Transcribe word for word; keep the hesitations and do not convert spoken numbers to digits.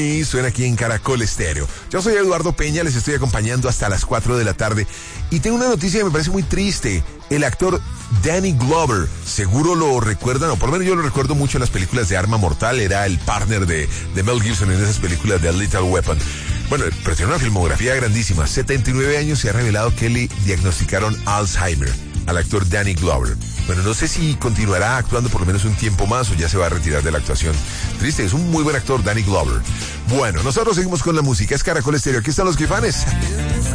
Y suena aquí en Caracol Estéreo. Yo soy Eduardo Peña, les estoy acompañando hasta las cuatro de la tarde. Y tengo una noticia que me parece muy triste. El actor Danny Glover, seguro lo recuerdan, o por lo menos yo lo recuerdo mucho en las películas de Arma Mortal. Era el partner de, de Mel Gibson en esas películas de A Lethal Weapon. Bueno, pero tiene una filmografía grandísima. setenta y nueve años, se ha revelado que le diagnosticaron Alzheimer al actor Danny Glover. Bueno, no sé si continuará actuando por lo menos un tiempo más o ya se va a retirar de la actuación. Triste, es un muy buen actor, Danny Glover. Bueno, nosotros seguimos con la música. Es Caracol Estéreo. Aquí están los Caifanes.